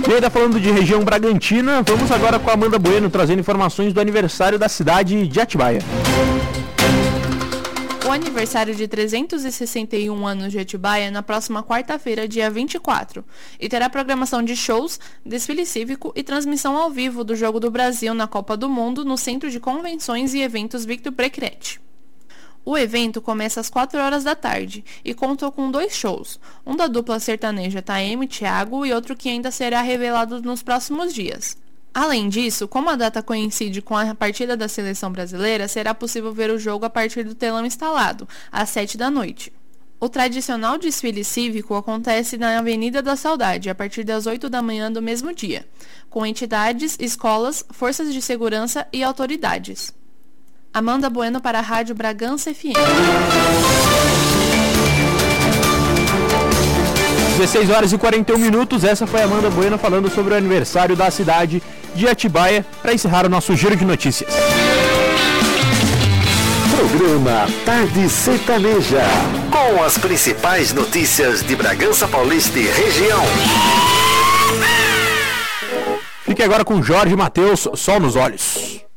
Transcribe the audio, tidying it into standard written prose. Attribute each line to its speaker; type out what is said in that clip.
Speaker 1: E ainda falando de região Bragantina, vamos agora com a Amanda Bueno trazendo informações do aniversário da cidade de Atibaia.
Speaker 2: O aniversário de 361 anos de Atibaia é na próxima quarta-feira, dia 24, e terá programação de shows, desfile cívico e transmissão ao vivo do Jogo do Brasil na Copa do Mundo no Centro de Convenções e Eventos Victor Precretti. O evento começa às 4 horas da tarde e contou com 2 shows, um da dupla sertaneja Taeme e Thiago e outro que ainda será revelado nos próximos dias. Além disso, como a data coincide com a partida da seleção brasileira, será possível ver o jogo a partir do telão instalado, às 7 da noite. O tradicional desfile cívico acontece na Avenida da Saudade, a partir das 8 da manhã do mesmo dia, com entidades, escolas, forças de segurança e autoridades. Amanda Bueno para a Rádio Bragança FM.
Speaker 1: 16 horas e 41 minutos, essa foi a Amanda Bueno falando sobre o aniversário da cidade de Atibaia, para encerrar o nosso giro de notícias.
Speaker 3: Programa Tarde Sertaneja, com as principais notícias de Bragança Paulista e região.
Speaker 1: Fique agora com Jorge Mateus, Sol nos Olhos.